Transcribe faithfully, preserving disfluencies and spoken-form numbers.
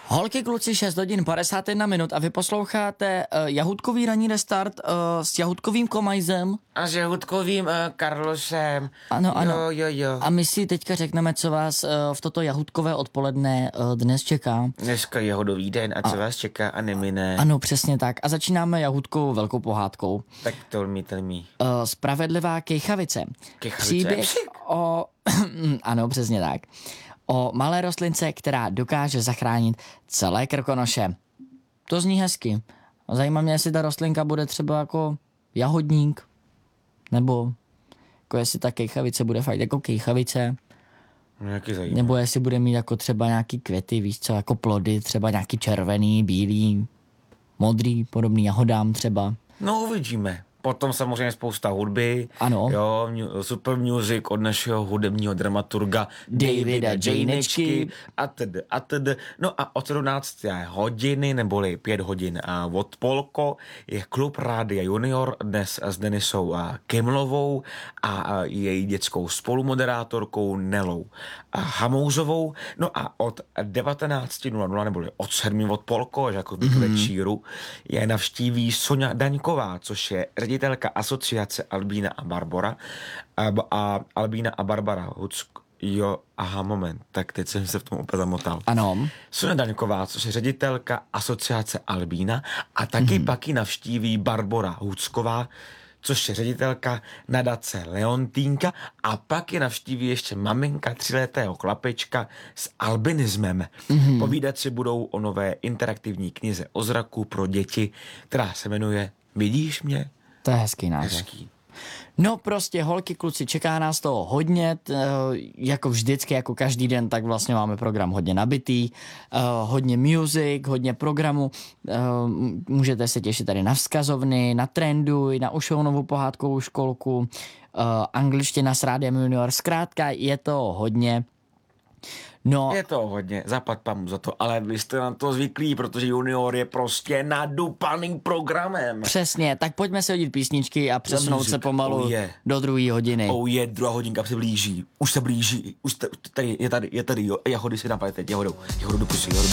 Holky, kluci, šest hodin padesát jedna minut a vy posloucháte uh, Jahůdkový ranní restart uh, s Jahůdkovým Komajzem. A s Jahůdkovým uh, Karlosem. Ano, ano. Jo, jo, jo. A my si teďka řekneme, co vás uh, v toto Jahůdkové odpoledne uh, dnes čeká. Dneska je jahodový den a co a, vás čeká a nemine. Ano, přesně tak. A začínáme Jahůdkovou velkou pohádkou. Tak to mi, to mi. Uh, spravedlivá Kejchavice. Kejchavice. Příběh o... ano, přesně tak. O malé rostlince, která dokáže zachránit celé Krkonoše. To zní hezky. Zajímá mě, jestli ta rostlinka bude třeba jako jahodník, nebo jako jestli ta kejchavice bude fakt jako kejchavice, Nějaký zajímavý. nebo jestli bude mít jako třeba nějaký květy, víš co, jako plody, třeba nějaký červený, bílý, modrý, podobný jahodám třeba. No uvidíme. Potom samozřejmě spousta hudby. Ano. Jo, super music od našeho hudebního dramaturga Davida Janečky. A tedy, a tedy. No a od sedmnácté hodiny, neboli pět hodin a od Polko je klub Rádia Junior dnes s Denisou Kimlovou a její dětskou spolumoderátorkou Nelou Hamouzovou. No a od devatenáct hodin neboli od sedmi od Polko, že jako mm-hmm. večíru, je navštíví Soňa Daňková, což je ředitelka asociace Albína a Barbara a, a Albína a Barbara Huck. Jo, aha, moment, tak teď jsem se v tom opět zamotal. Ano. Soňa Daňková, což je ředitelka asociace Albína a taky mm-hmm. pak ji navštíví Barbora Hucková, což je ředitelka nadace Leontýnka a pak je navštíví ještě maminka tříletého chlapečka s albinismem. Mm-hmm. Povídat si budou o nové interaktivní knize o zraku pro děti, která se jmenuje Vidíš mě? To je hezký název. Hezký. No prostě, holky, kluci, čeká nás toho hodně, t, jako vždycky, jako každý den, tak vlastně máme program hodně nabitý, uh, hodně music, hodně programu, uh, můžete se těšit tady na vzkazovny, na Trenduj, na Ušounovu pohádkovou školku, uh, angličtina s Rádiem Junior, zkrátka je to hodně. No, je to hodně, zapad pamu za to, ale vy jste na to zvyklí, protože Junior je prostě nadupaný programem. Přesně, tak pojďme se hodit písničky a přesunout se pomalu oh yeah. do druhé hodiny. Oh je, druhá hodinka se blíží, už se blíží, už tady, je tady, je tady, jo, jahody si napali teď, jahodou, jahodou do pusy, jahodou do